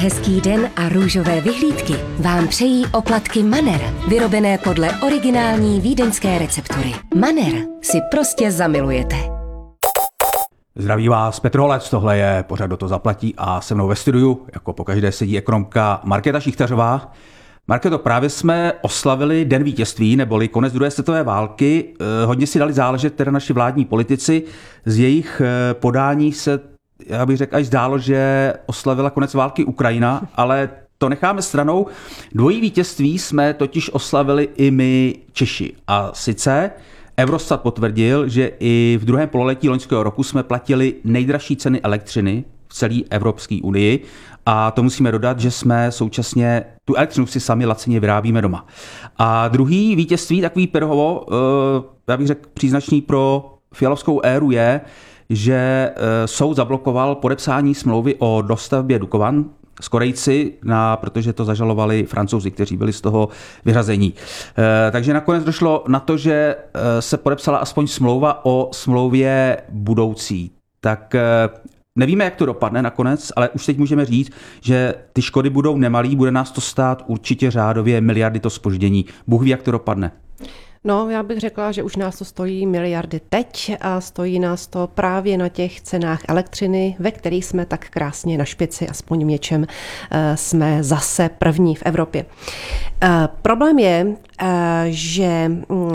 Hezký den a růžové vyhlídky vám přejí oplatky Manner, vyrobené podle originální vídeňské receptury. Manner si prostě zamilujete. Zdraví vás Petr Holec, tohle je pořad Kdo to zaplatí a se mnou ve studiu, jako pokaždé sedí ekonomka Markéta Šichtařová. Markéto, právě jsme oslavili Den vítězství, neboli konec druhé světové války. Hodně si dali záležet teda naši vládní politici. Z jejich podání se, já bych řekl, až zdálo, že oslavila konec války Ukrajina, ale to necháme stranou. Dvojí vítězství jsme totiž oslavili i my Češi. A sice Eurostat potvrdil, že i v druhém pololetí loňského roku jsme platili nejdražší ceny elektřiny v celé Evropské unii. A to musíme dodat, že jsme současně tu elektřinu si sami lacině vyrábíme doma. A druhý vítězství, takový Pirhovo, já bych řekl příznačný pro fialovskou éru je, že soud zablokoval podepsání smlouvy o dostavbě Dukovan s Korejci, protože to zažalovali Francouzi, kteří byli z toho vyřazení. Takže nakonec došlo na to, že se podepsala aspoň smlouva o smlouvě budoucí. Tak nevíme, jak to dopadne nakonec, ale už teď můžeme říct, že ty škody budou nemalý, bude nás to stát určitě řádově miliardy to zpoždění. Bůh ví, jak to dopadne. No, já bych řekla, že už nás to stojí miliardy teď a stojí nás to právě na těch cenách elektřiny, ve kterých jsme tak krásně na špici, aspoň v něčem jsme zase první v Evropě. Problém je, že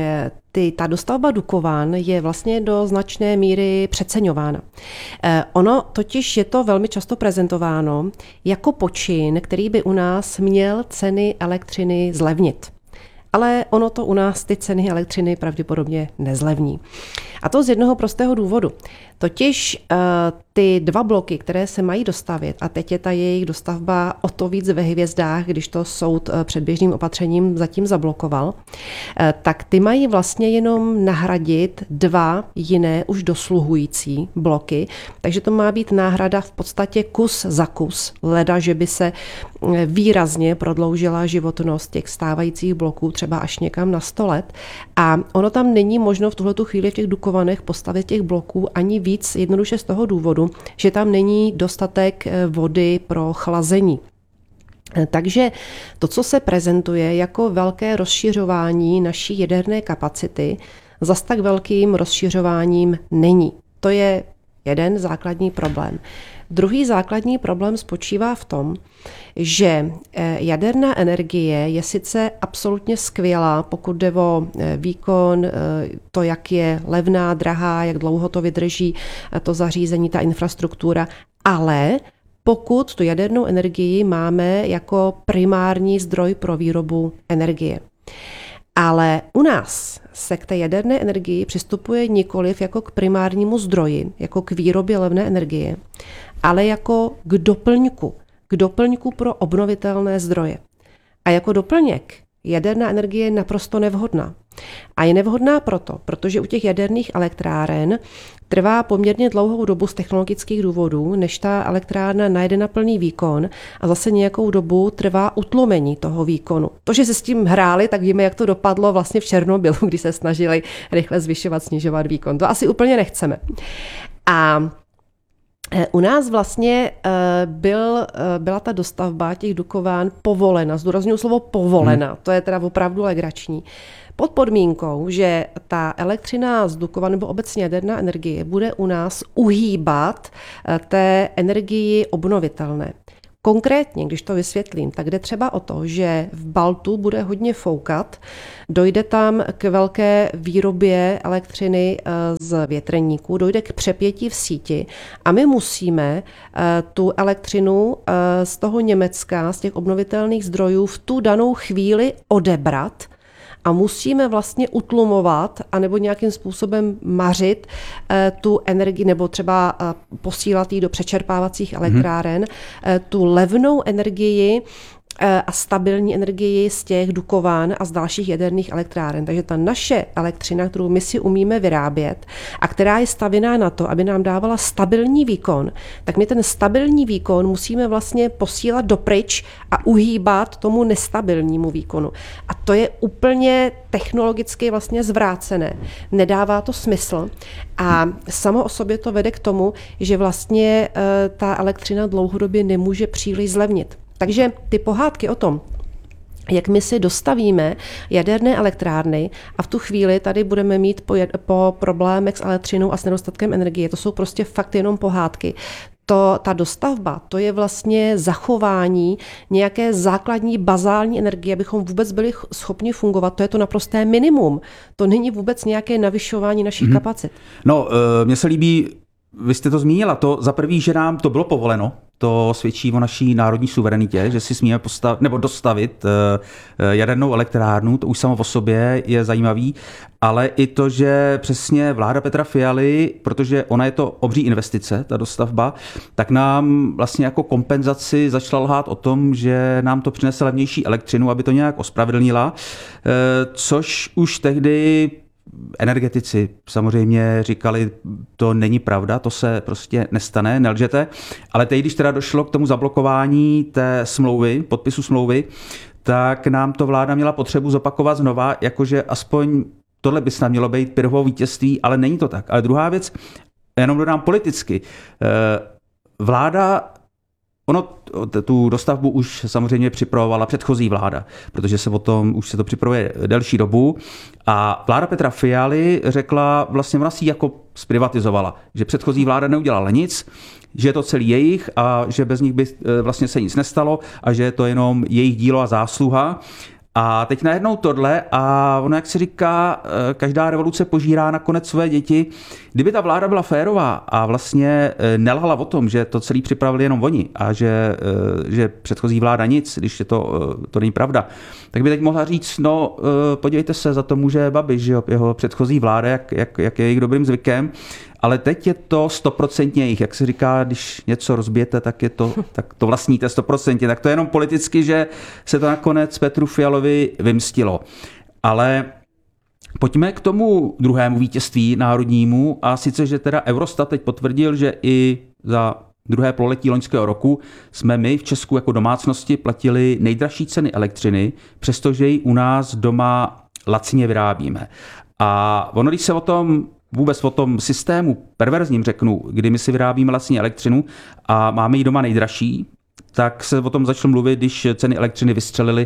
ta dostavba Dukovan je vlastně do značné míry přeceňována. Ono totiž je to velmi často prezentováno jako počin, který by u nás měl ceny elektřiny zlevnit. Ale ono to u nás ty ceny elektřiny pravděpodobně nezlevní. A to z jednoho prostého důvodu. Totiž ty dva bloky, které se mají dostavět, a teď je ta jejich dostavba o to víc ve hvězdách, když to soud předběžným opatřením zatím zablokoval, tak ty mají vlastně jenom nahradit dva jiné už dosluhující bloky. Takže to má být náhrada v podstatě kus za kus, leda, že by se výrazně prodloužila životnost těch stávajících bloků, třeba až někam na 100 let. A ono tam není možno v tuhletu chvíli v těch Dukovanech postavit těch bloků ani víc, jednoduše z toho důvodu, že tam není dostatek vody pro chlazení. Takže to, co se prezentuje jako velké rozšiřování naší jaderné kapacity, zas tak velkým rozšiřováním není. To je jeden základní problém. Druhý základní problém spočívá v tom, že jaderná energie je sice absolutně skvělá, pokud jde o výkon, to, jak je levná, drahá, jak dlouho to vydrží, to zařízení, ta infrastruktura, ale pokud tu jadernou energii máme jako primární zdroj pro výrobu energie. Ale u nás se k té jaderné energii přistupuje nikoliv jako k primárnímu zdroji, jako k výrobě levné energie, ale jako k doplňku pro obnovitelné zdroje. A jako doplněk jaderná energie je naprosto nevhodná. A je nevhodná protože u těch jaderných elektráren trvá poměrně dlouhou dobu z technologických důvodů, než ta elektrárna najde na plný výkon a zase nějakou dobu trvá utlumení toho výkonu. To, že se s tím hráli, tak víme, jak to dopadlo vlastně v Černobylu, kdy se snažili rychle zvyšovat, snižovat výkon. To asi úplně nechceme. A u nás vlastně byla ta dostavba těch Dukovan povolena, zdůrazňuji slovo povolena, to je teda opravdu legrační, pod podmínkou, že ta elektřina z Dukovan nebo obecně jaderná energie bude u nás uhýbat té energii obnovitelné. Konkrétně, když to vysvětlím, tak jde třeba o to, že v Baltu bude hodně foukat, dojde tam k velké výrobě elektřiny z větrníků, dojde k přepětí v síti a my musíme tu elektřinu z toho Německa, z těch obnovitelných zdrojů v tu danou chvíli odebrat a musíme vlastně utlumovat anebo nějakým způsobem mařit tu energii nebo třeba posílat ji do přečerpávacích elektráren, tu levnou energii a stabilní energii z těch Dukovan a z dalších jaderných elektráren. Takže ta naše elektřina, kterou my si umíme vyrábět a která je stavěná na to, aby nám dávala stabilní výkon, tak my ten stabilní výkon musíme vlastně posílat dopryč a uhýbat tomu nestabilnímu výkonu. A to je úplně technologicky vlastně zvrácené. Nedává to smysl a samo o sobě to vede k tomu, že vlastně ta elektřina dlouhodobě nemůže příliš zlevnit. Takže ty pohádky o tom, jak my si dostavíme jaderné elektrárny a v tu chvíli tady budeme mít po problémech s elektřinou a s nedostatkem energie, to jsou prostě fakt jenom pohádky. Ta dostavba, to je vlastně zachování nějaké základní bazální energie, abychom vůbec byli schopni fungovat. To je to naprosté minimum. To není vůbec nějaké navyšování našich kapacit. No, mně se líbí, vy jste to zmínila, to za prvý, že nám to bylo povoleno, to svědčí o naší národní suverenitě, že si smíme dostavit jadernou elektrárnu, to už samo o sobě je zajímavý, ale i to, že přesně vláda Petra Fialy, protože ona je to obří investice, ta dostavba, tak nám vlastně jako kompenzaci začala lhát o tom, že nám to přinese levnější elektřinu, aby to nějak ospravedlnila, což už tehdy energetici samozřejmě říkali, to není pravda, to se prostě nestane, nelžete, ale teď, když teda došlo k tomu zablokování té smlouvy, podpisu smlouvy, tak nám to vláda měla potřebu zopakovat znova, jakože aspoň tohle by snad mělo být Pyrrhovo vítězství, ale není to tak. Ale druhá věc, jenom dodám politicky, vláda tu dostavbu už samozřejmě připravovala předchozí vláda, protože se o tom už se to připravuje delší dobu a vláda Petra Fialy řekla, vlastně ona si jako zprivatizovala, že předchozí vláda neudělala nic, že je to celý jejich a že bez nich by vlastně se nic nestalo a že je to jenom jejich dílo a zásluha. A teď najednou tohle a ono, jak se říká, každá revoluce požírá nakonec své děti. Kdyby ta vláda byla férová a vlastně nelhala o tom, že to celý připravili jenom oni a že předchozí vláda nic, když je to není pravda, tak by teď mohla říct, no podívejte se, za to může Babiš, že jeho předchozí vláda, jak je jejich dobrým zvykem, ale teď je to 100% jejich. Jak se říká, když něco rozbijete, tak to vlastníte 100%. Tak to je jenom politicky, že se to nakonec Petru Fialovi vymstilo. Ale pojďme k tomu druhému vítězství národnímu a sice, že teda Eurostat teď potvrdil, že i za druhé pololetí loňského roku jsme my v Česku jako domácnosti platili nejdražší ceny elektřiny, přestože ji u nás doma lacině vyrábíme. A ono, když se vůbec o tom systému perverzním řeknu, kdy my si vyrábíme lacině elektřinu a máme ji doma nejdražší, tak se o tom začalo mluvit, když ceny elektřiny vystřelily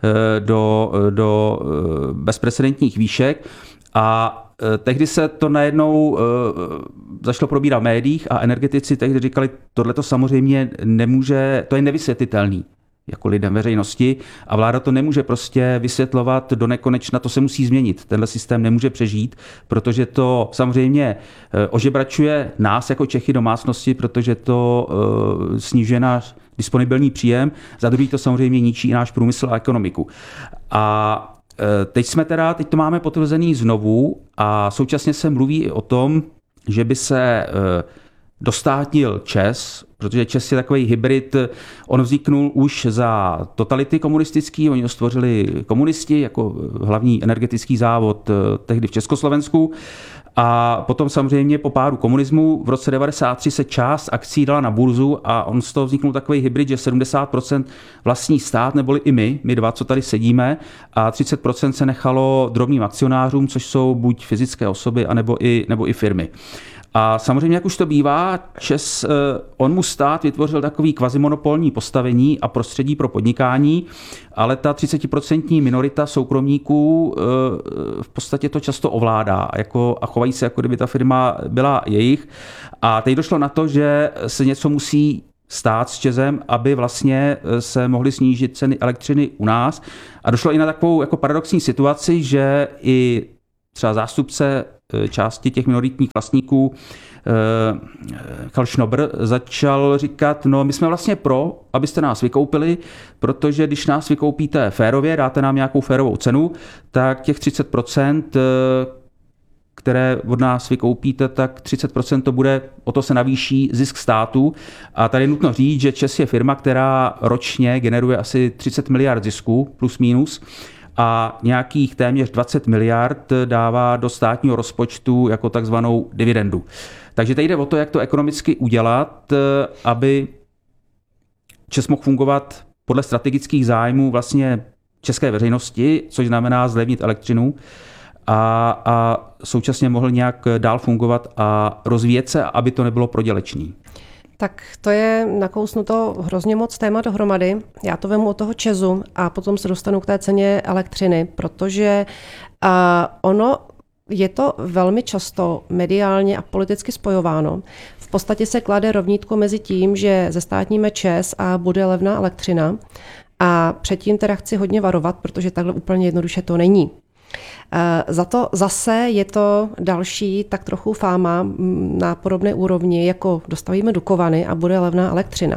do bezprecedentních výšek a tehdy se to najednou začalo probírat v médiích a energetici tehdy říkali, tohle to samozřejmě nemůže, to je nevysvětlitelný jako lidem veřejnosti a vláda to nemůže prostě vysvětlovat do nekonečna, to se musí změnit. Tenhle systém nemůže přežít, protože to samozřejmě ožebračuje nás jako Čechy domácnosti, protože to snižuje náš disponibilní příjem, za druhý to samozřejmě ničí i náš průmysl a ekonomiku. A teď to máme potvrzený znovu a současně se mluví i o tom, že by se dostátnil ČEZ, protože ČEZ je takový hybrid, on vzniknul už za totality komunistický, oni ho stvořili komunisti jako hlavní energetický závod tehdy v Československu a potom samozřejmě po pádu komunismu v roce 1993 se část akcí dala na burzu a on z toho vzniknul takový hybrid, že 70% vlastní stát, neboli i my dva, co tady sedíme, a 30% se nechalo drobným akcionářům, což jsou buď fyzické osoby, nebo i firmy. A samozřejmě, jak už to bývá, ČEZ, on mu stát vytvořil takový kvazimonopolní postavení a prostředí pro podnikání, ale ta 30% minorita soukromníků v podstatě to často ovládá a chovají se, jako kdyby ta firma byla jejich. A teď došlo na to, že se něco musí stát s ČEZem, aby vlastně se mohly snížit ceny elektřiny u nás. A došlo i na takovou jako paradoxní situaci, že i třeba zástupce části těch minoritních vlastníků Karl Schnobr začal říkat, no my jsme vlastně pro, abyste nás vykoupili, protože když nás vykoupíte férově, dáte nám nějakou férovou cenu, tak těch 30%, které od nás vykoupíte, tak 30% to bude, o to se navýší zisk státu. A tady je nutno říct, že ČEZ je firma, která ročně generuje asi 30 miliard zisku, plus minus, a nějakých téměř 20 miliard dává do státního rozpočtu jako takzvanou dividendu. Takže tady jde o to, jak to ekonomicky udělat, aby ČEZ mohl fungovat podle strategických zájmů vlastně české veřejnosti, což znamená zlevnit elektřinu a současně mohl nějak dál fungovat a rozvíjet se, aby to nebylo prodělečný. Tak to je nakousnuto hrozně moc téma dohromady. Já to vemu od toho ČEZu a potom se dostanu k té ceně elektřiny, protože ono je to velmi často mediálně a politicky spojováno. V podstatě se klade rovnítko mezi tím, že zestátníme ČEZ a bude levná elektřina. A předtím teda chci hodně varovat, protože takhle úplně jednoduše to není. Za to zase je to další tak trochu fáma na podobné úrovni, jako dostavíme Dukovany a bude levná elektřina.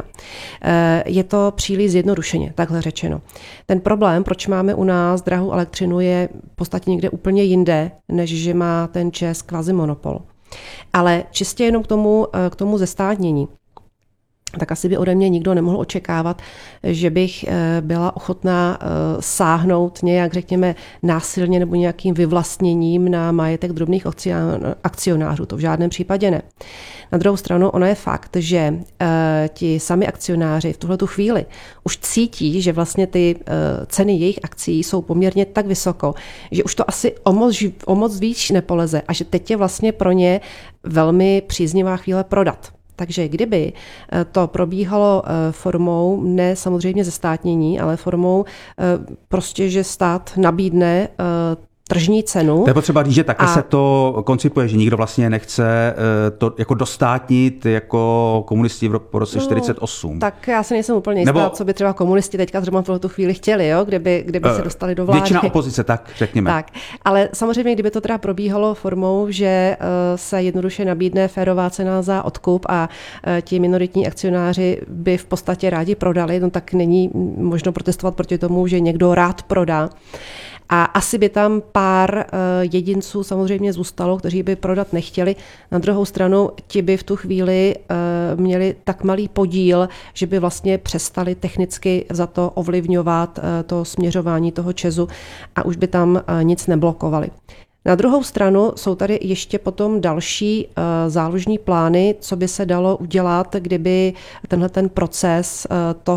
Je to příliš zjednodušeně, takhle řečeno. Ten problém, proč máme u nás drahou elektřinu, je v podstatě někde úplně jinde, než že má ten ČEZ kvazimonopol. Ale čistě jenom k tomu zestátnění. Tak asi by ode mě nikdo nemohl očekávat, že bych byla ochotná sáhnout nějak, řekněme, násilně nebo nějakým vyvlastněním na majetek drobných akcionářů. To v žádném případě ne. Na druhou stranu, ono je fakt, že ti sami akcionáři v tuhletu chvíli už cítí, že vlastně ty ceny jejich akcií jsou poměrně tak vysoko, že už to asi o moc víc nepoleze a že teď je vlastně pro ně velmi příznivá chvíle prodat. Takže kdyby to probíhalo formou, ne samozřejmě zestátnění, ale formou prostě, že stát nabídne tržní cenu. To je potřeba říct, že také se to koncipuje, že nikdo vlastně nechce to jako dostátnit jako komunisti po roce 48. Tak já si nejsem úplně jistá, co by třeba komunisti teďka zrovna v tu chvíli chtěli, jo? Kdyby se dostali do vlády. Většina opozice, tak řekněme. Tak, ale samozřejmě, kdyby to teda probíhalo formou, že se jednoduše nabídne férová cena za odkup a ti minoritní akcionáři by v podstatě rádi prodali, no tak není možno protestovat proti tomu, že někdo rád prodá. A asi by tam pár jedinců samozřejmě zůstalo, kteří by prodat nechtěli. Na druhou stranu ti by v tu chvíli měli tak malý podíl, že by vlastně přestali technicky za to ovlivňovat to směřování toho ČEZu a už by tam nic neblokovali. Na druhou stranu jsou tady ještě potom další záložní plány, co by se dalo udělat, kdyby ten proces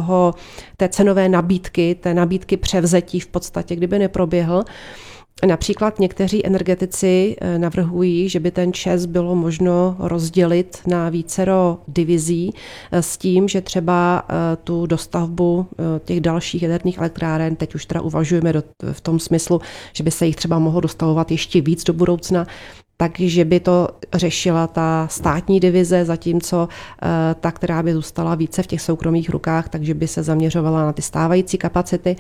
té cenové nabídky, té nabídky převzetí v podstatě, kdyby neproběhl. Například někteří energetici navrhují, že by ten ČEZ bylo možno rozdělit na vícero divizí s tím, že třeba tu dostavbu těch dalších jaderných elektráren, teď už teda uvažujeme v tom smyslu, že by se jich třeba mohlo dostavovat ještě víc do budoucna, takže by to řešila ta státní divize, zatímco ta, která by zůstala více v těch soukromých rukách, takže by se zaměřovala na ty stávající kapacity.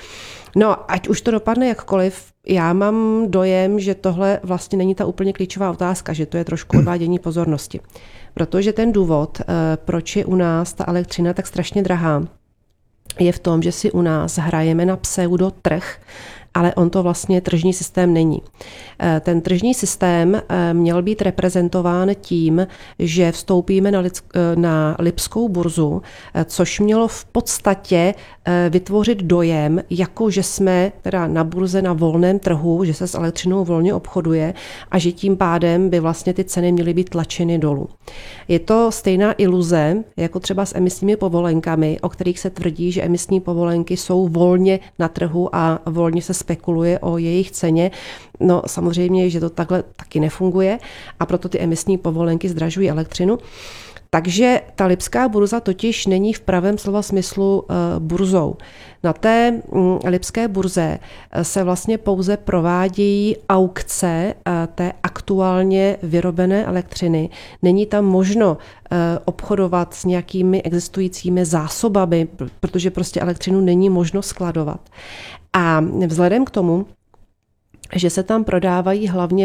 No, ať už to dopadne jakkoliv, já mám dojem, že tohle vlastně není ta úplně klíčová otázka, že to je trošku odvádění pozornosti. Protože ten důvod, proč je u nás ta elektřina tak strašně drahá, je v tom, že si u nás hrajeme na pseudotrh, ale on to vlastně tržní systém není. Ten tržní systém měl být reprezentován tím, že vstoupíme na Lipskou burzu, což mělo v podstatě vytvořit dojem, jako že jsme teda na burze na volném trhu, že se s elektřinou volně obchoduje a že tím pádem by vlastně ty ceny měly být tlačeny dolů. Je to stejná iluze, jako třeba s emisními povolenkami, o kterých se tvrdí, že emisní povolenky jsou volně na trhu a volně se spekuluje o jejich ceně. No samozřejmě, že to takhle taky nefunguje a proto ty emisní povolenky zdražují elektřinu. Takže ta Lipská burza totiž není v pravém slova smyslu burzou. Na té Lipské burze se vlastně pouze provádějí aukce té aktuálně vyrobené elektřiny. Není tam možno obchodovat s nějakými existujícími zásobami, protože prostě elektřinu není možno skladovat. A vzhledem k tomu, že se tam prodávají hlavně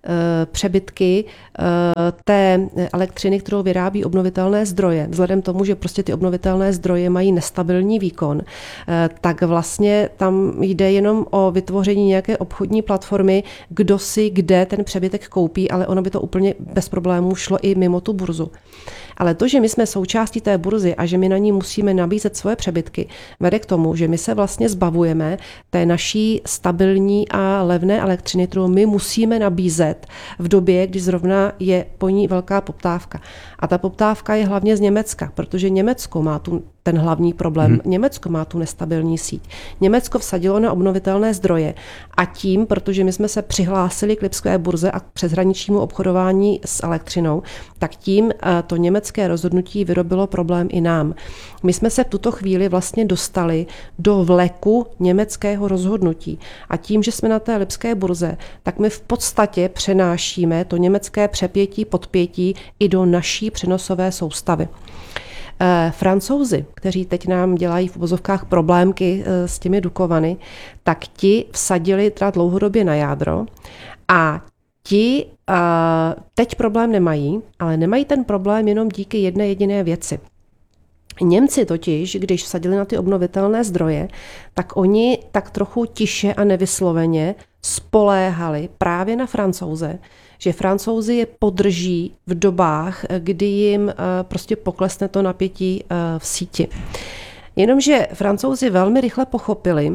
přebytky té elektřiny, kterou vyrábí obnovitelné zdroje, vzhledem k tomu, že prostě ty obnovitelné zdroje mají nestabilní výkon, tak vlastně tam jde jenom o vytvoření nějaké obchodní platformy, kdo si kde ten přebytek koupí, ale ono by to úplně bez problémů šlo i mimo tu burzu. Ale to, že my jsme součástí té burzy a že my na ní musíme nabízet svoje přebytky, vede k tomu, že my se vlastně zbavujeme té naší stabilní a levné elektřiny, kterou my musíme nabízet v době, kdy zrovna je po ní velká poptávka. A ta poptávka je hlavně z Německa, protože Německo má ten hlavní problém. Německo má tu nestabilní síť. Německo vsadilo na obnovitelné zdroje a tím, protože my jsme se přihlásili k lipské burze a k přeshraničnímu obchodování s elektřinou, tak tím to německé rozhodnutí vyrobilo problém i nám. My jsme se v tuto chvíli vlastně dostali do vleku německého rozhodnutí a tím, že jsme na té lipské burze, tak my v podstatě přenášíme to německé přepětí, podpětí i do naší přenosové soustavy. Francouzi, kteří teď nám dělají v uvozovkách problémky s těmi Dukovany, tak ti vsadili teda dlouhodobě na jádro a ti teď problém nemají, ale nemají ten problém jenom díky jedné jediné věci. Němci totiž, když vsadili na ty obnovitelné zdroje, tak oni tak trochu tiše a nevysloveně spoléhali právě na Francouze, že Francouzi je podrží v dobách, kdy jim prostě poklesne to napětí v síti. Jenomže Francouzi velmi rychle pochopili,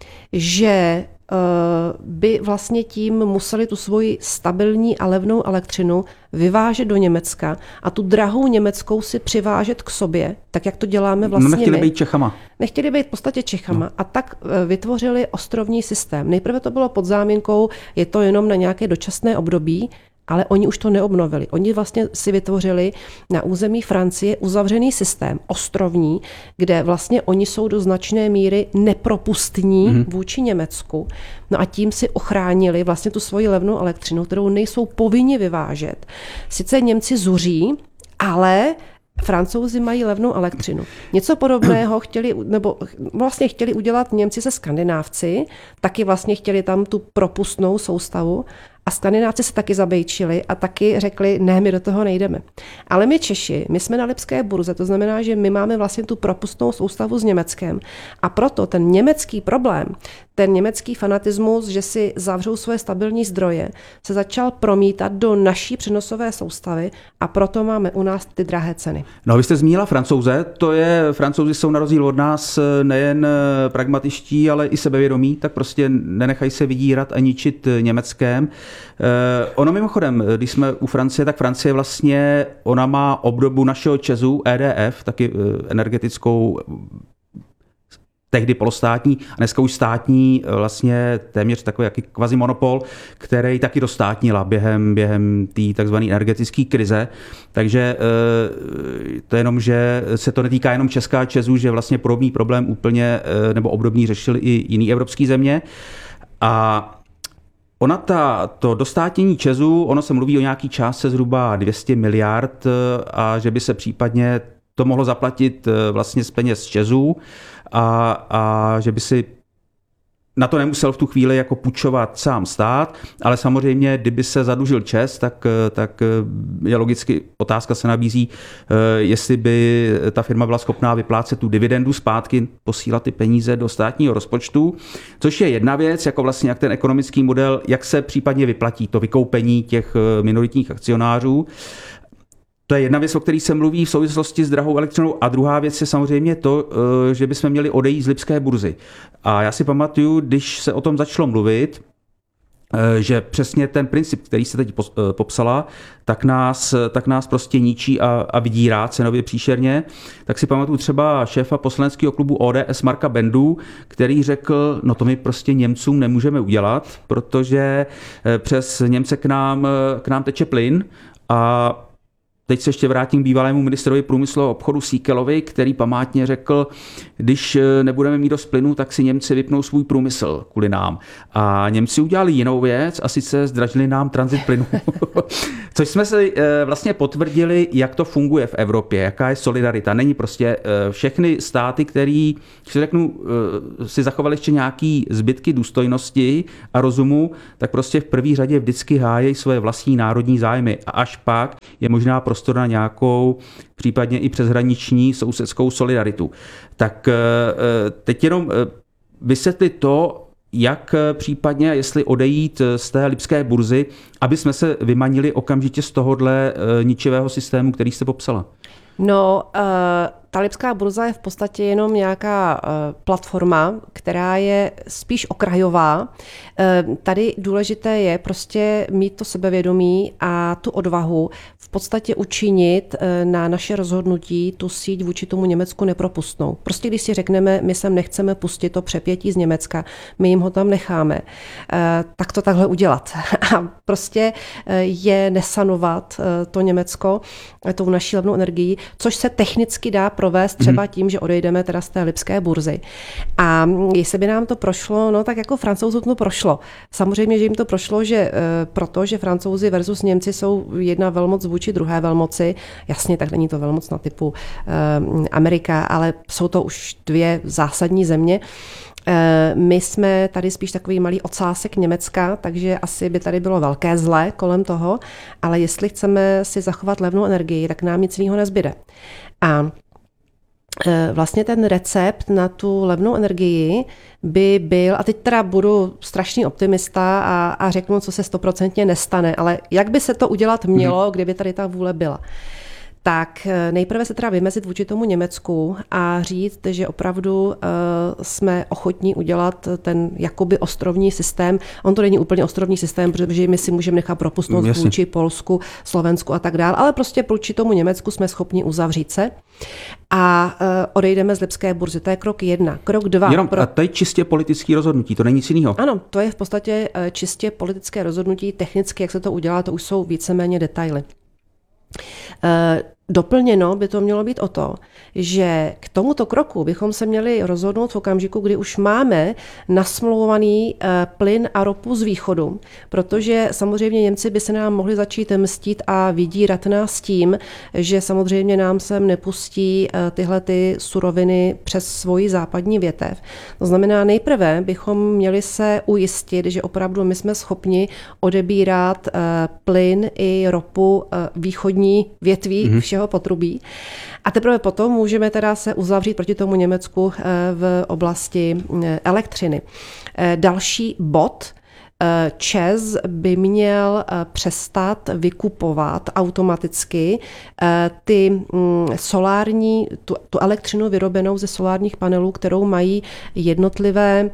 že by vlastně tím museli tu svoji stabilní a levnou elektřinu vyvážet do Německa a tu drahou německou si přivážet k sobě, tak jak to děláme vlastně nechtěli my. být Čechama. Nechtěli být v podstatě Čechama. No. A tak vytvořili ostrovní systém. Nejprve to bylo pod záminkou, je to jenom na nějaké dočasné období, ale oni už to neobnovili. Oni vlastně si vytvořili na území Francie uzavřený systém, ostrovní, kde vlastně oni jsou do značné míry nepropustní vůči Německu. No a tím si ochránili vlastně tu svoji levnou elektřinu, kterou nejsou povinni vyvážet. Sice Němci zuří, ale Francouzi mají levnou elektřinu. Něco podobného chtěli udělat Němci se Skandinávci, taky vlastně chtěli tam tu propustnou soustavu a Skandinávci se taky zabejčili a taky řekli, ne, my do toho nejdeme. Ale my Češi, my jsme na lipské burze, to znamená, že my máme vlastně tu propustnou soustavu s Německem a proto ten německý problém, ten německý fanatismus, že si zavřou svoje stabilní zdroje, se začal promítat do naší přenosové soustavy a proto máme u nás ty drahé ceny. No, vy jste zmínila Francouze, Francouzi jsou na rozdíl od nás nejen pragmatičtí, ale i sebevědomí, tak prostě nenechají se vydírat a ničit Německem. Ono mimochodem, když jsme u Francie, tak Francie vlastně, ona má obdobu našeho ČEZu, EDF, taky energetickou, tehdy polostátní a dneska už státní, vlastně téměř takový jaký kvazimonopol, který taky dostátnila během té takzvané energetické krize. Takže to je jenom, že se to netýká jenom Česka a ČEZu, že vlastně podobný problém úplně nebo obdobný řešili i jiné evropské země. A to dostátnění ČEZu, ono se mluví o nějaký částce zhruba 200 miliard a že by se případně to mohlo zaplatit vlastně z peněz ČEZu a že by si na to nemusel v tu chvíli jako půjčovat sám stát, ale samozřejmě, kdyby se zadlužil ČEZ, tak je logicky otázka se nabízí, jestli by ta firma byla schopná vyplácet tu dividendu zpátky, posílat ty peníze do státního rozpočtu, což je jedna věc, jako vlastně jak ten ekonomický model, jak se případně vyplatí to vykoupení těch minoritních akcionářů. To je jedna věc, o které se mluví v souvislosti s drahou elektřinou a druhá věc je samozřejmě to, že bychom měli odejít z lipské burzy. A já si pamatuju, když se o tom začalo mluvit, že přesně ten princip, který se teď popsala, tak nás prostě ničí a vydírá cenově příšerně. Tak si pamatuju třeba šéfa poslaneckého klubu ODS Marka Bendu, který řekl, no to my prostě Němcům nemůžeme udělat, protože přes Němce k nám teče plyn a teď se ještě vrátím k bývalému ministrovi průmyslu a obchodu Síkelovi, který památně řekl, když nebudeme mít dost plynu, tak si Němci vypnou svůj průmysl kvůli nám. A Němci udělali jinou věc a sice zdražili nám tranzit plynu. Což jsme si vlastně potvrdili, jak to funguje v Evropě, jaká je solidarita. Není prostě všechny státy, který, když si řeknu, si zachovali ještě nějaký zbytky důstojnosti a rozumu, tak prostě v první řadě vždycky hájejí svoje vlastní národní zájmy a až pak je možná prostor na nějakou případně i přeshraniční sousedskou solidaritu. Tak teď jenom vysvětlit to, jak případně, jestli odejít z té lipské burzy, aby jsme se vymanili okamžitě z tohohle ničivého systému, který jste popsala. No, ta lipská burza je v podstatě jenom nějaká platforma, která je spíš okrajová. Tady důležité je prostě mít to sebevědomí a tu odvahu v podstatě učinit na naše rozhodnutí tu síť vůči tomu Německu nepropustnou. Prostě když si řekneme, my sem nechceme pustit to přepětí z Německa, my jim ho tam necháme, tak to takhle udělat. A prostě je nesanovat to Německo tou naší levnou energií, což se technicky dá provést třeba tím, že odejdeme teda z té lipské burzy. A jestli by nám to prošlo, no tak jako Francouzům to prošlo. Samozřejmě, že jim to prošlo, že protože Francouzi versus Němci jsou jedna velmoc vůči druhé velmoci. Jasně, tak není to velmoc na typu Amerika, ale jsou to už dvě zásadní země. My jsme tady spíš takový malý ocásek Německa, takže asi by tady bylo velké zlé kolem toho, ale jestli chceme si zachovat levnou energii, tak nám nic jiného nezbyde. A vlastně ten recept na tu levnou energii by byl, a teď teda budu strašný optimista a řeknu, co se 100% nestane, ale jak by se to udělat mělo, kdyby tady ta vůle byla. Tak nejprve se teda vymezit vůči tomu Německu a říct, že opravdu jsme ochotní udělat ten jakoby ostrovní systém. On to není úplně ostrovní systém, protože my si můžeme nechat propustnout vůči Polsku, Slovensku a tak dále, ale prostě vůči tomu Německu jsme schopni uzavřít se a odejdeme z lipské burzy. To je krok 1. Krok 2. Jenom to je čistě politické rozhodnutí, to není nic jiného. Ano, to je v podstatě čistě politické rozhodnutí. Technicky, jak se to udělá, to už jsou víceméně detaily. Doplněno by to mělo být o to, že k tomuto kroku bychom se měli rozhodnout v okamžiku, kdy už máme nasmlouvaný plyn a ropu z východu, protože samozřejmě Němci by se nám mohli začít mstít a vydírat nás tím, že samozřejmě nám sem nepustí tyhle ty suroviny přes svoji západní větev. To znamená, nejprve bychom měli se ujistit, že opravdu my jsme schopni odebírat plyn i ropu východní větví všeho potrubí. A teprve potom můžeme teda se uzavřít proti tomu Německu v oblasti elektřiny. Další bod. ČEZ by měl přestat vykupovat automaticky ty solární, tu elektřinu vyrobenou ze solárních panelů, kterou mají jednotlivé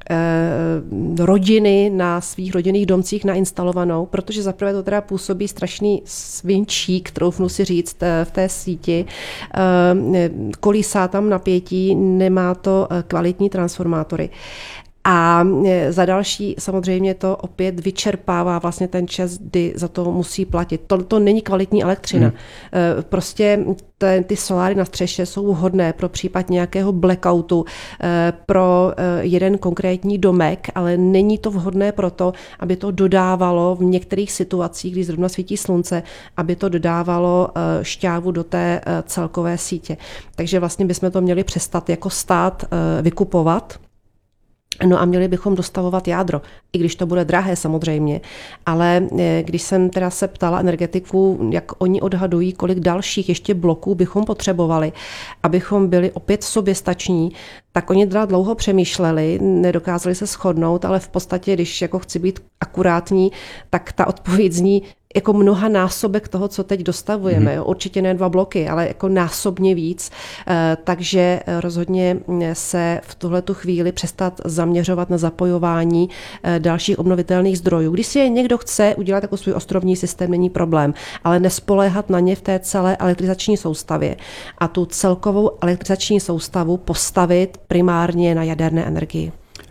rodiny na svých rodinných domcích nainstalovanou, protože zaprvé to teda působí strašný svinčík, troufnu si říct, v té síti. Kolísá tam napětí, nemá to kvalitní transformátory. A za další samozřejmě to opět vyčerpává vlastně ten čas, kdy za to musí platit. To není kvalitní elektřina. Prostě ty soláry na střeše jsou vhodné pro případ nějakého blackoutu, pro jeden konkrétní domek, ale není to vhodné pro to, aby to dodávalo v některých situacích, kdy zrovna svítí slunce, aby to dodávalo šťávu do té celkové sítě. Takže vlastně bychom to měli přestat jako stát vykupovat. No a měli bychom dostavovat jádro, i když to bude drahé samozřejmě, ale když jsem teda se ptala energetiků, jak oni odhadují, kolik dalších ještě bloků bychom potřebovali, abychom byli opět soběstační, tak oni teda dlouho přemýšleli, nedokázali se shodnout, ale v podstatě, když jako chci být akurátní, tak ta odpověď zní jako mnoha násobek toho, co teď dostavujeme. Určitě ne 2 bloky, ale jako násobně víc. Takže rozhodně se v tuhletu chvíli přestat zaměřovat na zapojování dalších obnovitelných zdrojů. Když si je někdo chce udělat jako svůj ostrovní systém, není problém, ale nespoléhat na ně v té celé elektrizační soustavě a tu celkovou elektrizační soustavu postavit primárně na jaderné energii.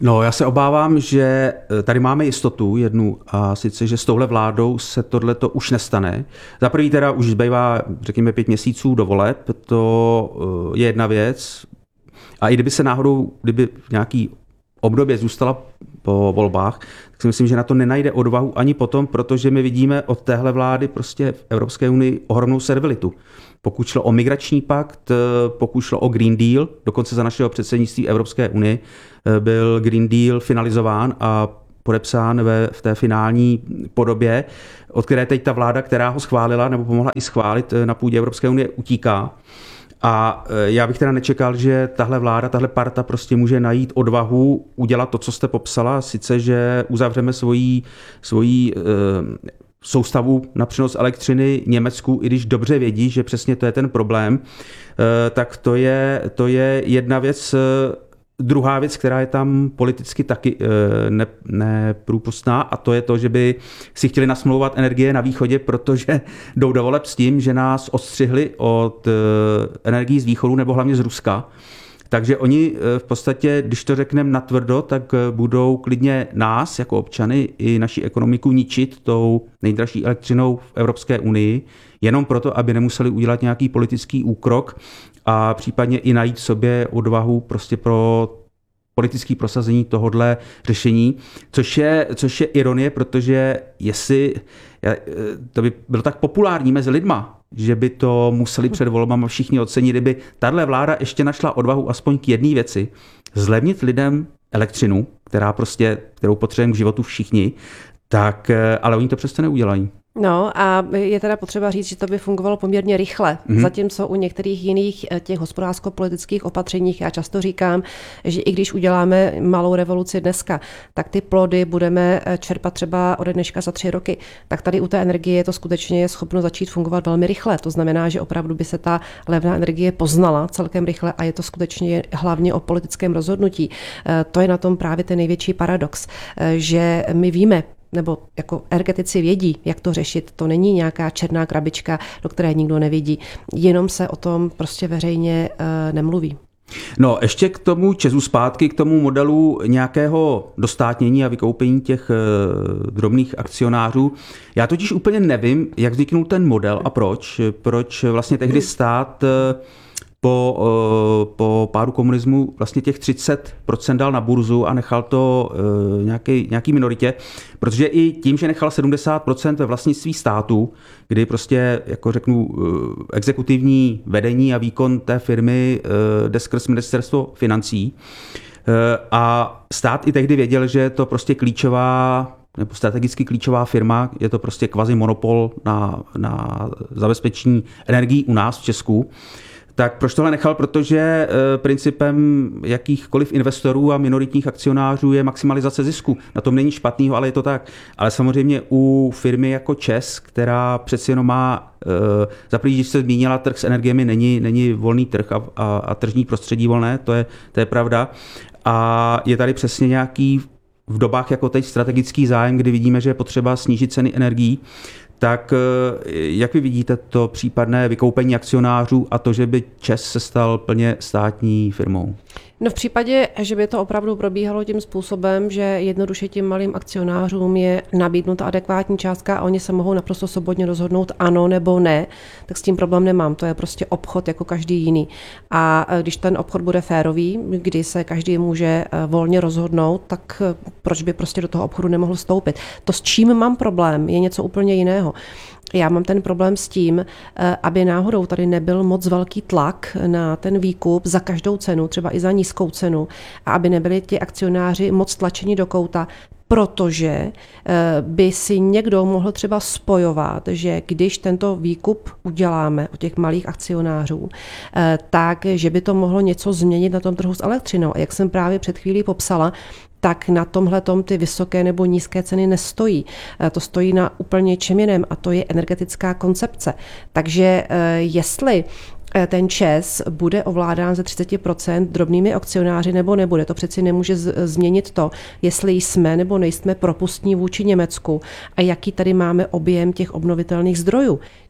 No, já se obávám, že tady máme jistotu jednu, a sice, že s touhle vládou se tohleto už nestane. Za prvý teda už zbývá, řekněme, 5 měsíců do voleb, to je jedna věc. A i kdyby se náhodou, kdyby v nějaký období zůstala po volbách, tak si myslím, že na to nenajde odvahu ani potom, protože my vidíme od téhle vlády prostě v Evropské unii ohromnou servilitu. Pokud šlo o migrační pakt, pokud šlo o Green Deal, dokonce za našeho předsednictví Evropské unie byl Green Deal finalizován a podepsán v té finální podobě, od které teď ta vláda, která ho schválila nebo pomohla i schválit na půdě Evropské unie, utíká. A já bych teda nečekal, že tahle vláda, tahle parta prostě může najít odvahu udělat to, co jste popsala, sice, že uzavřeme svoji soustavu na přenos elektřiny Německu, i když dobře vědí, že přesně to je ten problém, tak to je jedna věc. Druhá věc, která je tam politicky taky neprůpustná, a to je to, že by si chtěli nasmlouvat energie na východě, protože jdou do voleb s tím, že nás odstřihli od energií z východu nebo hlavně z Ruska. Takže oni v podstatě, když to řekneme natvrdo, tak budou klidně nás jako občany i naši ekonomiku ničit tou nejdražší elektřinou v Evropské unii, jenom proto, aby nemuseli udělat nějaký politický úkrok a případně i najít sobě odvahu prostě pro politické prosazení tohodle řešení, což je ironie, protože to by bylo tak populární mezi lidma, že by to museli před volbami všichni ocenit, kdyby tahle vláda ještě našla odvahu aspoň k jedné věci, zlevnit lidem elektřinu, kterou potřebujeme k životu všichni, ale oni to přesto neudělají. No a je teda potřeba říct, že to by fungovalo poměrně rychle. Zatímco u některých jiných těch hospodářsko-politických opatřeních já často říkám, že i když uděláme malou revoluci dneska, tak ty plody budeme čerpat třeba ode dneška za 3 roky. Tak tady u té energie to skutečně je schopno začít fungovat velmi rychle. To znamená, že opravdu by se ta levná energie poznala celkem rychle a je to skutečně hlavně o politickém rozhodnutí. To je na tom právě ten největší paradox, že my víme, nebo jako energetici vědí, jak to řešit. To není nějaká černá krabička, do které nikdo nevidí. Jenom se o tom prostě veřejně nemluví. No, ještě k tomu ČEZu zpátky, k tomu modelu nějakého dostátnění a vykoupení těch drobných akcionářů. Já totiž úplně nevím, jak vzniknul ten model a proč vlastně tehdy stát po pádu komunismu vlastně těch 30% dal na burzu a nechal to nějaký minoritě, protože i tím, že nechal 70% ve vlastnictví státu, kdy prostě, jako řeknu, exekutivní vedení a výkon té firmy jde skrz ministerstvo financí, a stát i tehdy věděl, že je to prostě klíčová nebo strategicky klíčová firma, je to prostě kvazi monopol na zabezpečení energií u nás v Česku. Tak proč tohle nechal? Protože principem jakýchkoliv investorů a minoritních akcionářů je maximalizace zisku. Na tom není špatného, ale je to tak. Ale samozřejmě u firmy jako ČEZ, která přeci jenom má, za první, když se zmínila, trh s energiemi není volný trh a tržní prostředí volné, to je pravda. A je tady přesně nějaký v dobách jako teď strategický zájem, kdy vidíme, že je potřeba snížit ceny energií. Tak jak vy vidíte to případné vykoupení akcionářů a to, že by ČEZ se stal plně státní firmou? No v případě, že by to opravdu probíhalo tím způsobem, že jednoduše tím malým akcionářům je nabídnuta adekvátní částka a oni se mohou naprosto svobodně rozhodnout ano nebo ne, tak s tím problém nemám. To je prostě obchod jako každý jiný. A když ten obchod bude férový, kdy se každý může volně rozhodnout, tak proč by prostě do toho obchodu nemohl vstoupit? To, s čím mám problém, je něco úplně jiného. Já mám ten problém s tím, aby náhodou tady nebyl moc velký tlak na ten výkup za každou cenu, třeba i za nízkou cenu, a aby nebyli ti akcionáři moc tlačeni do kouta, protože by si někdo mohl třeba spojovat, že když tento výkup uděláme u těch malých akcionářů, tak že by to mohlo něco změnit na tom trhu s elektřinou. A jak jsem právě před chvílí popsala, tak na tomhletom ty vysoké nebo nízké ceny nestojí. To stojí na úplně čem jiném a to je energetická koncepce. Takže jestli ten ČEZ bude ovládán ze 30% drobnými akcionáři nebo nebude. To přeci nemůže změnit to, jestli jsme nebo nejsme propustní vůči Německu a jaký tady máme objem těch obnovitelných zdrojů.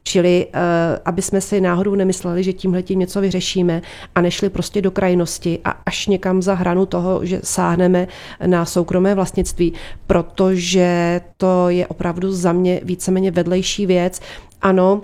Čili aby jsme si náhodou nemysleli, že tímhletím něco vyřešíme a nešli prostě do krajnosti a až někam za hranu toho, že sáhneme na soukromé vlastnictví, protože to je opravdu za mě víceméně vedlejší věc. Ano,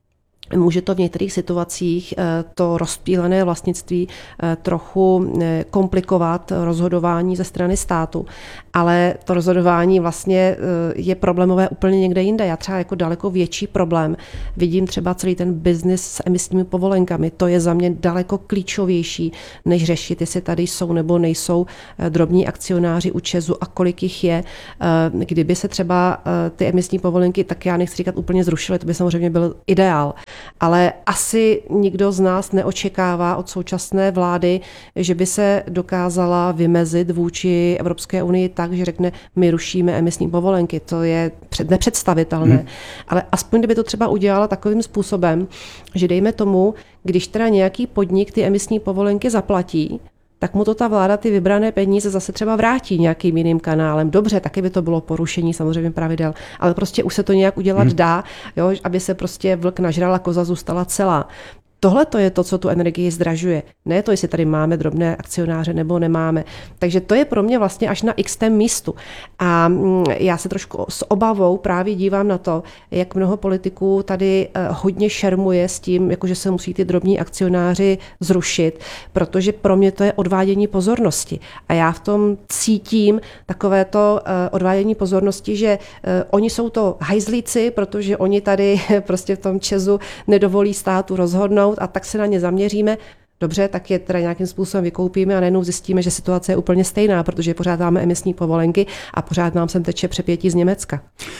může to v některých situacích to rozptýlené vlastnictví trochu komplikovat rozhodování ze strany státu, ale to rozhodování vlastně je problémové úplně někde jinde. Já třeba jako daleko větší problém vidím třeba celý ten biznis s emisními povolenkami. To je za mě daleko klíčovější, než řešit, jestli tady jsou nebo nejsou drobní akcionáři u ČEZu a kolik jich je. Kdyby se třeba ty emisní povolenky, tak já nechci říkat úplně zrušily, to by samozřejmě byl ideál. Ale asi nikdo z nás neočekává od současné vlády, že by se dokázala vymezit vůči Evropské unii tak, že řekne, my rušíme emisní povolenky. To je nepředstavitelné. Ale aspoň kdyby to třeba udělala takovým způsobem, že dejme tomu, když teda nějaký podnik ty emisní povolenky zaplatí, tak mu to ta vláda ty vybrané peníze zase třeba vrátí nějakým jiným kanálem. Dobře, taky by to bylo porušení samozřejmě pravidel, ale prostě už se to nějak udělat dá, jo, aby se prostě vlk nažral a koza zůstala celá. Tohle to je to, co tu energii zdražuje. Ne to, jestli tady máme drobné akcionáře nebo nemáme. Takže to je pro mě vlastně až na xtém místu. A já se trošku s obavou právě dívám na to, jak mnoho politiků tady hodně šermuje s tím, jakože se musí ty drobní akcionáři zrušit, protože pro mě to je odvádění pozornosti. A já v tom cítím takovéto odvádění pozornosti, že oni jsou to hajzlíci, protože oni tady prostě v tom ČEZu nedovolí státu rozhodnout, a tak se na ně zaměříme. Dobře, tak je teda nějakým způsobem vykoupíme a najednou zjistíme, že situace je úplně stejná, protože pořád máme emisní povolenky a pořád nám sem teče přepětí z Německa.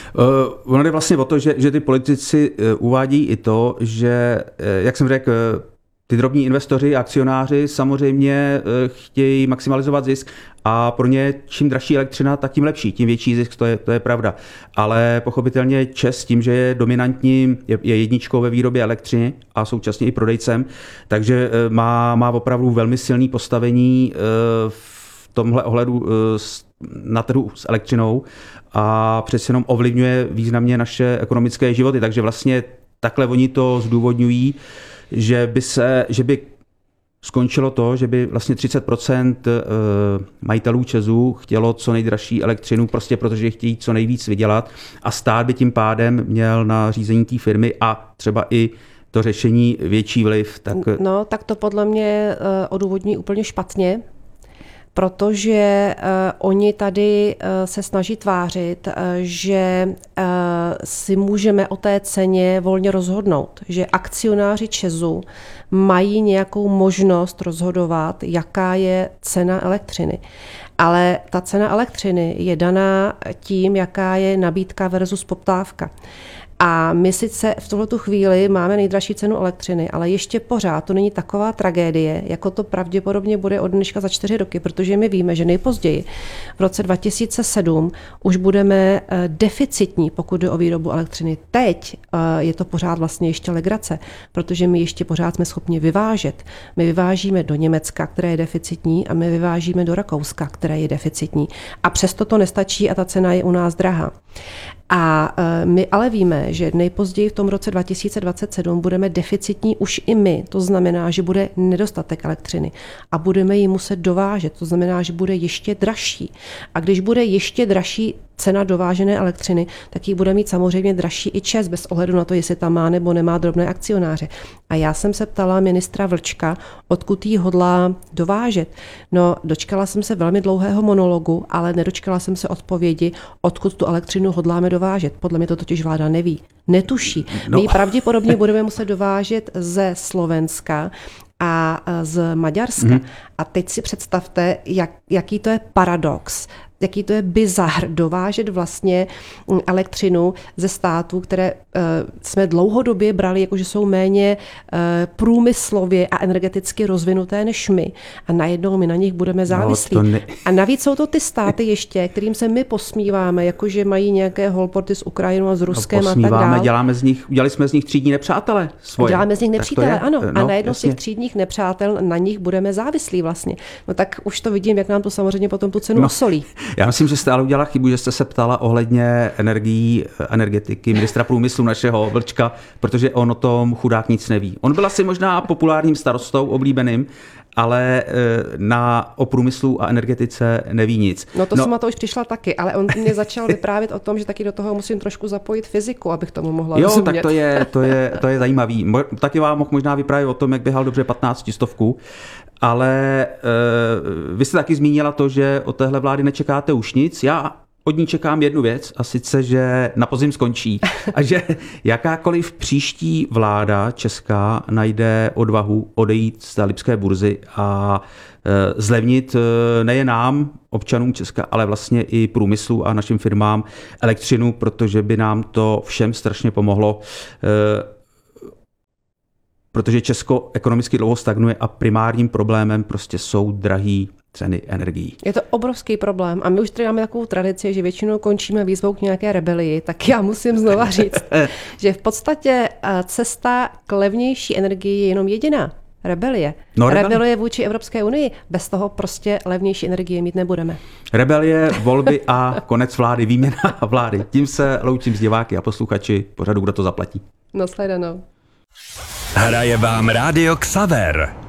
Ono jde vlastně o to, že ty politici uvádí i to, že, jak jsem řekl, ty drobní investoři a akcionáři samozřejmě chtějí maximalizovat zisk a pro ně čím dražší elektřina, tak tím lepší, tím větší zisk, to je pravda. Ale pochopitelně ČEZ tím, že je dominantním, je jedničkou ve výrobě elektřiny a současně i prodejcem, takže má opravdu velmi silné postavení v tomhle ohledu na trhu s elektřinou a přece jenom ovlivňuje významně naše ekonomické životy, takže vlastně takhle oni to zdůvodňují, že by skončilo to, že by vlastně 30% majitelů ČEZu chtělo co nejdražší elektřinu, prostě protože chtějí co nejvíc vydělat a stát by tím pádem měl na řízení té firmy a třeba i to řešení větší vliv. Tak to podle mě odůvodní úplně špatně, protože oni tady se snaží tvářit, že si můžeme o té ceně volně rozhodnout, že akcionáři ČEZu mají nějakou možnost rozhodovat, jaká je cena elektřiny. Ale ta cena elektřiny je daná tím, jaká je nabídka versus poptávka. A my sice v tuhletu chvíli máme nejdražší cenu elektřiny, ale ještě pořád to není taková tragédie, jako to pravděpodobně bude od dneška za 4 roky, protože my víme, že nejpozději v roce 2007 už budeme deficitní, pokud jde o výrobu elektřiny. Teď je to pořád vlastně ještě legrace, protože my ještě pořád jsme schopni vyvážet. My vyvážíme do Německa, které je deficitní, a my vyvážíme do Rakouska, které je deficitní. A přesto to nestačí a ta cena je u nás drahá. A my ale víme, že nejpozději v tom roce 2027 budeme deficitní už i my. To znamená, že bude nedostatek elektřiny a budeme ji muset dovážet. To znamená, že bude ještě dražší. A když bude ještě dražší cena dovážené elektřiny, tak ji bude mít samozřejmě dražší i ČEZ, bez ohledu na to, jestli tam má nebo nemá drobné akcionáře. A já jsem se ptala ministra Vlčka, odkud ji hodlá dovážet. No, dočkala jsem se velmi dlouhého monologu, ale nedočkala jsem se odpovědi, odkud tu elektřinu hodláme dovážet. Podle mě to totiž vláda neví. Netuší. My ji pravděpodobně budeme muset dovážet ze Slovenska a z Maďarska. A teď si představte, jaký to je paradox, jaký to je bizar dovážet vlastně elektřinu ze států, které jsme dlouhodobě brali, jakože jsou méně průmyslově a energeticky rozvinuté než my. A najednou my na nich budeme závislí. A navíc jsou to ty státy ještě, kterým se my posmíváme, jakože mají nějaké holporty s Ukrajinou a s Ruskem a tak dále. udělali jsme z nich třídní nepřátele svoje. Děláme z nich nepřítele, ano. A najednou jasně. z těch třídních nepřátel na nich budeme závislí vlastně. No tak už to vidím, jak nám to samozřejmě potom tu cenu osolí. Já myslím, že jste ale udělala chybu, že jste se ptala ohledně energetiky, ministra průmyslu našeho Vlčka, protože on o tom chudák nic neví. On byl asi možná populárním starostou, oblíbeným, ale o průmyslu a energetice neví nic. No to jsem na to už přišla taky, ale on mě začal vyprávět o tom, že taky do toho musím trošku zapojit fyziku, abych tomu mohla rozumět. Tak to je zajímavý. Taky vám mohl možná vyprávět o tom, jak běhal dobře 15 stovku, ale vy jste taky zmínila to, že od téhle vlády nečekáte už nic. Já od ní čekám jednu věc, a sice, že na podzim skončí a že jakákoliv příští vláda česká najde odvahu odejít z té lipské burzy a zlevnit nejen nám, občanům Česka, ale vlastně i průmyslu a našim firmám elektřinu, protože by nám to všem strašně pomohlo, protože Česko ekonomicky dlouho stagnuje a primárním problémem prostě jsou drahý ceny energií. Je to obrovský problém a my už tady máme takovou tradici, že většinou končíme výzvou k nějaké rebelii, tak já musím znova říct, že v podstatě cesta k levnější energii je jenom jediná. Rebelie. Rebelie vůči Evropské unii. Bez toho prostě levnější energie mít nebudeme. Rebelie, volby a konec vlády, výměna vlády. Tím se loučím s diváky a posluchači pořadu Kdo to zaplatí. Nashledanou. Hraje vám Rádio Xaver.